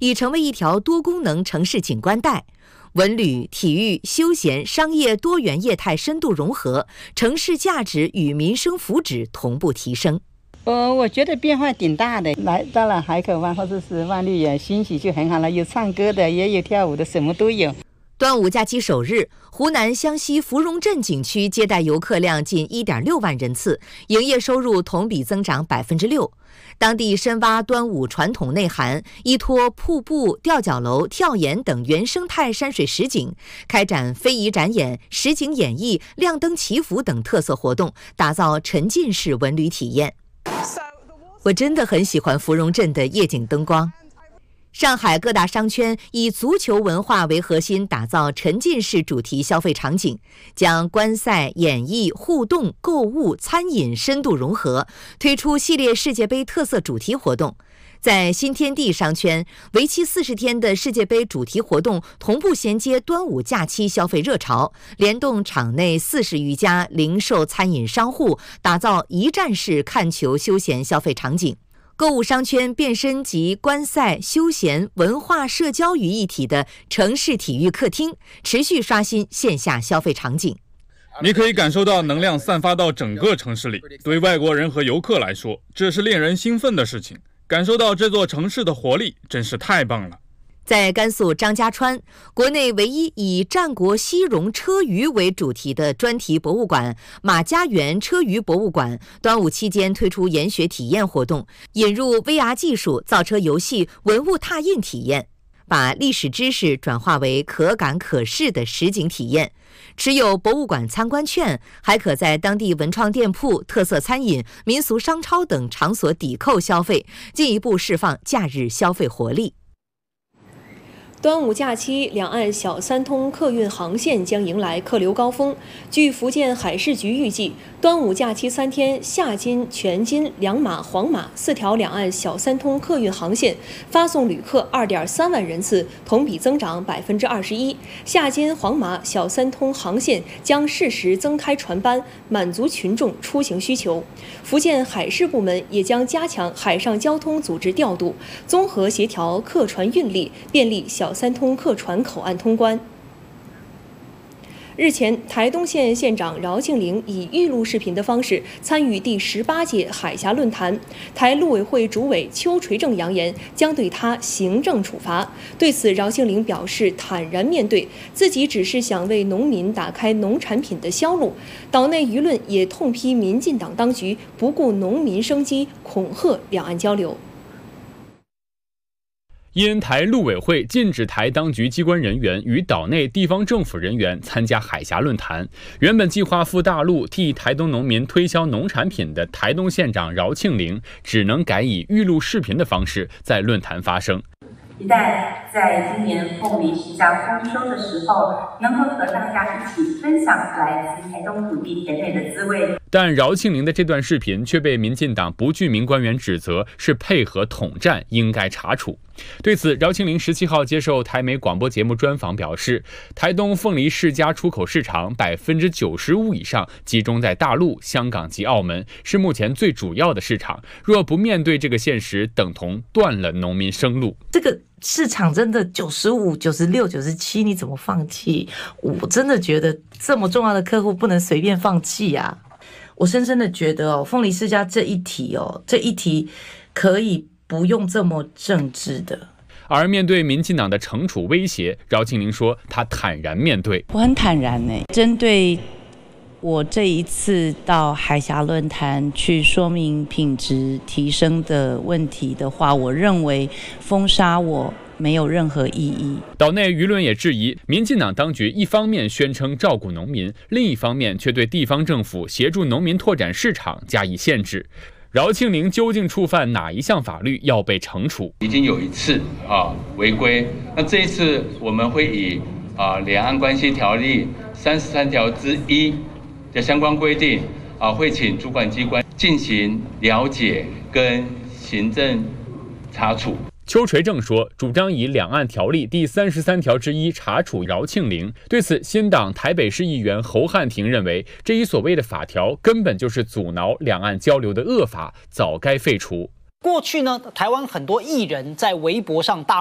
已成为一条多功能城市景观带。文旅、体育、休闲、商业多元业态深度融合，城市价值与民生福祉同步提升。 我觉得变化挺大的。来到了海口湾或者是万绿园，欣喜就很好了，有唱歌的，也有跳舞的，什么都有。 端午假期首日，湖南湘西芙蓉镇景区接待游客量近 1.6 万人次，营业收入同比增长 6%。当地深挖端午传统内涵，依托瀑布、吊脚楼、跳岩等原生态山水实景，开展非遗展演、实景演绎、亮灯祈福等特色活动，打造沉浸式文旅体验。我真的很喜欢芙蓉镇的夜景灯光。上海各大商圈以足球文化为核心，打造沉浸式主题消费场景，将观赛、演艺、互动、购物、餐饮深度融合，推出系列世界杯特色主题活动。在新天地商圈，为期40天的世界杯主题活动同步衔接端午假期消费热潮，联动场内40余家零售餐饮商户，打造一站式看球休闲消费场景。购物商圈变身集观赛、休闲、文化、社交于一体的城市体育客厅，持续刷新线下消费场景。 你可以感受到能量散发到整个城市里，对外国人和游客来说，这是令人兴奋的事情。感受到这座城市的活力，真是太棒了。 在甘肃张家川，国内唯一以战国西戎车舆为主题的专题博物馆马家园车舆博物馆，端午期间推出研学体验活动，引入 VR 技术、造车游戏、文物拓印体验，把历史知识转化为可感可视的实景体验。持有博物馆参观券，还可在当地文创店铺、特色餐饮、民俗商超等场所抵扣消费，进一步释放假日消费活力。 端午假期，两岸小三通客运航线将迎来客流高峰。据福建海事局预计，端午假期3天，夏津、全津、两马、黄马4条两岸小三通客运航线发送旅客2.3万人次，同比增长21%。夏津、黄马小三通航线将适时增开船班，满足群众出行需求。福建海事部门也将加强海上交通组织调度，综合协调客船运力，便利小三通客船口岸通关。日前，台东县县长饶庆铃以预录视频的方式参与第18届海峡论坛，台陆委会主委邱垂正扬言将对他行政处罚。对此，饶庆铃表示坦然面对，自己只是想为农民打开农产品的销路。岛内舆论也痛批民进党当局不顾农民生机，恐吓两岸交流。 因台陆委会禁止台当局机关人员与岛内地方政府人员参加海峡论坛，原本计划赴大陆替台东农民推销农产品的台东县长饶庆铃，只能改以预录视频的方式在论坛发声。 期待在今年凤梨时价丰收的时候，能够和大家一起分享来自台东土地甜美的滋味。 但饶庆铃的这段视频却被民进党不具名官员指责是配合统战，应该查处。对此，饶庆铃17号接受台媒广播节目专访表示，台东凤梨世家出口市场95%以上集中在大陆、香港及澳门，是目前最主要的市场。若不面对这个现实，等同断了农民生路。 这个市场真的95%、96%、97%，你怎么放弃？我真的觉得这么重要的客户不能随便放弃啊！我深深的觉得凤梨世家这一题可以不用这么政治的。 而面对民进党的惩处威胁，饶庆铃说他坦然面对。 我很坦然针对我这一次到海峡论坛去说明品质提升的问题的话，我认为封杀我没有任何意义。 岛内舆论也质疑，民进党当局一方面宣称照顾农民，另一方面却对地方政府协助农民拓展市场加以限制。饶庆铃究竟触犯哪一项法律要被惩处？ 已经有一次违规，那这一次我们会以两岸关系条例33条之1的相关规定会请主管机关进行了解跟行政查处。 邱垂正说，主张以两岸条例第33条之1查处饶庆铃。对此，新党台北市议员侯汉廷认为，这一所谓的法条根本就是阻挠两岸交流的恶法，早该废除。 过去呢，台湾很多艺人在微博上大